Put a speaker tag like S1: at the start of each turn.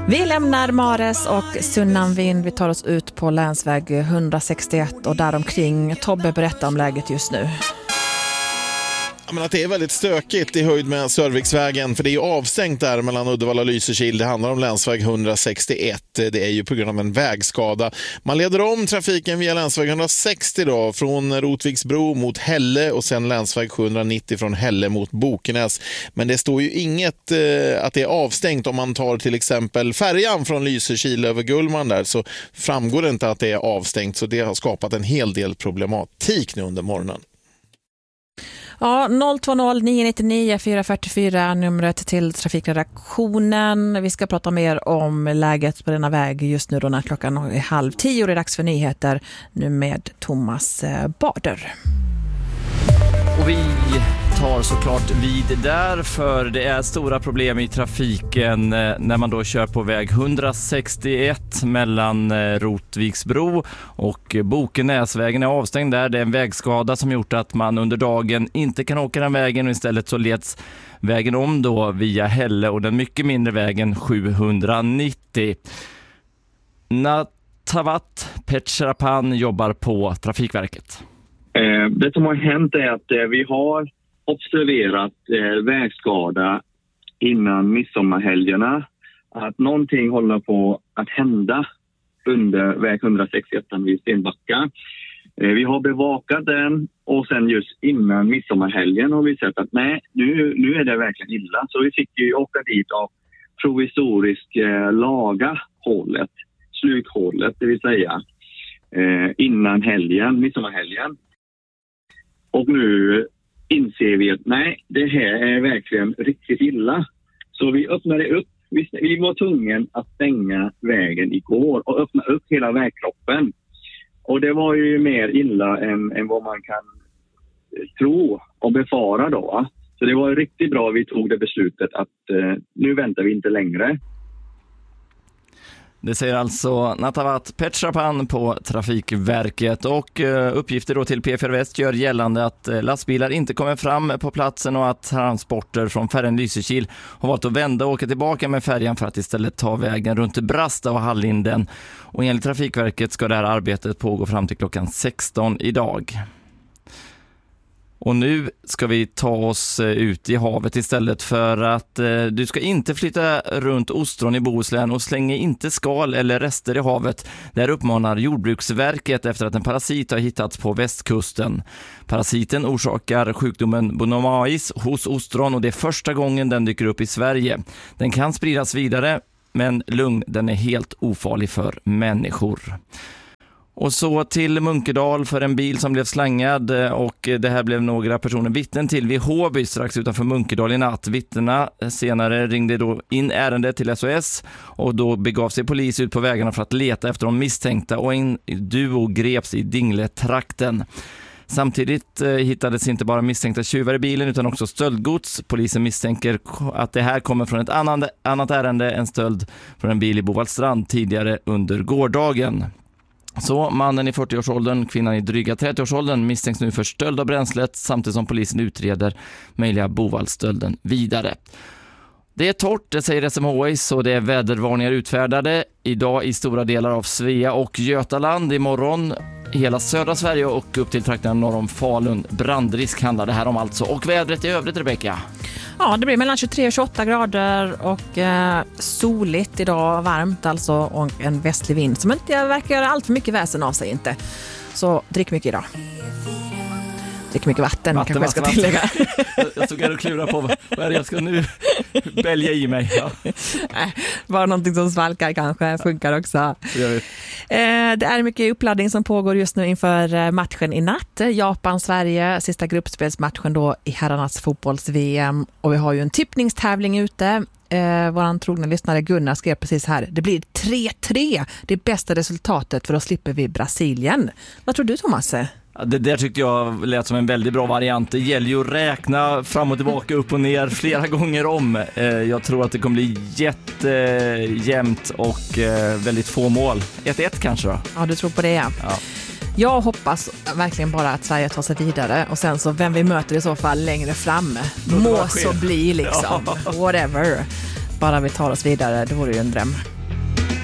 S1: Vi lämnar Mares och Sunnanvind. Vi tar oss ut på länsväg 161 och däromkring. Tobbe berättar om läget just nu.
S2: Men att det är väldigt stökigt i höjd med Sörviksvägen, för det är ju avstängt där mellan Uddevalla och Lysekil. Det handlar om länsväg 161. Det är ju på grund av en vägskada. Man leder om trafiken via länsväg 160 då, från Rotviksbro mot Hälle och sen länsväg 790 från Hälle mot Bokenäs. Men det står ju inget att det är avstängt om man tar till exempel färjan från Lysekil över Gullmarn där, så framgår det inte att det är avstängt, så det har skapat en hel del problematik nu under morgonen.
S1: Ja, 020 999 444 numret till trafikredaktionen. Vi ska prata mer om läget på denna väg just nu då när klockan är 9:30. Det är dags för nyheter nu med Thomas Bader.
S3: Och vi tar såklart vid där, för det är stora problem i trafiken när man då kör på väg 161 mellan Rotviksbro och Bokenäsvägen är avstängd där. Det är en vägskada som gjort att man under dagen inte kan åka den vägen och istället så leds vägen om då via Hälle och den mycket mindre vägen 790. Natavat Petcherapan jobbar på Trafikverket.
S4: Det som har hänt är att vi har observerat vägskada innan midsommarhelgerna. Att någonting håller på att hända under väg 161 vid Stenbacka. Vi har bevakat den och sen just innan midsommarhelgen har vi sett att nej, nu är det verkligen illa. Så vi fick ju åka dit och provisoriskt laga hålet, slukhålet det vill säga, innan midsommarhelgen. Och nu inser vi att nej, det här är verkligen riktigt illa. Så vi öppnade upp. Vi var tvungna att stänga vägen igår och öppna upp hela vägkroppen. Och det var ju mer illa än vad man kan tro och befara då. Så det var riktigt bra vi tog det beslutet att nu väntar vi inte längre.
S3: Det säger alltså Natavat Petcherapan på Trafikverket, och uppgifter då till P4 Väst gör gällande att lastbilar inte kommer fram på platsen och att transporter från färjan Lysekil har valt att vända och åka tillbaka med färjan för att istället ta vägen runt Brasta och Hallinden. Och enligt Trafikverket ska det här arbetet pågå fram till klockan 16 idag. Och nu ska vi ta oss ut i havet istället, för att du ska inte flytta runt ostron i Bohuslän och slänga inte skal eller rester i havet. Där uppmanar Jordbruksverket efter att en parasit har hittats på västkusten. Parasiten orsakar sjukdomen Bonomais hos ostron och det är första gången den dyker upp i Sverige. Den kan spridas vidare, men lugn, den är helt ofarlig för människor. Och så till Munkedal för en bil som blev slangad, och det här blev några personer vittnen till vid Håby strax utanför Munkedal i natt. Vittnena senare ringde då in ärendet till SOS och då begav sig polis ut på vägarna för att leta efter de misstänkta, och en duo greps i Dingle-trakten. Samtidigt hittades inte bara misstänkta tjuvar i bilen utan också stöldgods. Polisen misstänker att det här kommer från ett annat ärende, en stöld från en bil i Bovallstrand tidigare under gårdagen. Så mannen i 40-årsåldern, kvinnan i dryga 30-årsåldern misstänks nu för stöld av bränslet, samtidigt som polisen utreder möjliga Bovallstölden vidare. Det är torrt, det säger SMHI, så det är vädervarningar utfärdade idag i stora delar av Svea och Götaland. Imorgon hela södra Sverige och upp till trakterna norr om Falun. Brandrisk handlar det här om alltså. Och vädret i övrigt, Rebecka?
S1: Ja, det blir mellan 23 och 28 grader och soligt idag, varmt alltså, och en västlig vind som inte verkar göra allt för mycket väsen av sig inte. Så drick mycket idag. Drick mycket vatten kanske jag ska tillägga.
S3: Jag stod här och klura på vad jag ska nu bälja i mig. Ja.
S1: Bara någonting som svalkar kanske funkar också. Det är mycket uppladdning som pågår just nu inför matchen i natt. Japan-Sverige, sista gruppspelsmatchen då i herrarnas fotbolls-VM. Och vi har ju en tippningstävling ute. Våran trogna lyssnare Gunnar skrev precis här: det blir 3-3, det bästa resultatet, för då slipper vi Brasilien. Vad tror du, Thomas?
S3: Det där tyckte jag lät som en väldigt bra variant. Det gäller ju att räkna fram och tillbaka, upp och ner flera gånger om. Jag tror att det kommer bli jättejämnt och väldigt få mål. 1-1 kanske då?
S1: Ja, du tror på det, ja. Jag hoppas verkligen bara att Sverige tar sig vidare, och sen så vem vi möter i så fall längre fram må så bli liksom. Whatever. bara vi tar oss vidare, det vore ju en dröm.